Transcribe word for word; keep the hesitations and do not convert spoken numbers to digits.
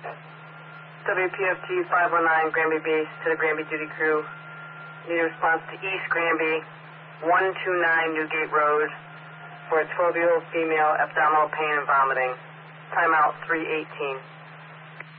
W P F T five one nine Granby Base to the Granby Duty Crew. Need a response to East Granby, one two nine Newgate Road, for a twelve-year-old female abdominal pain and vomiting. Timeout three eighteen.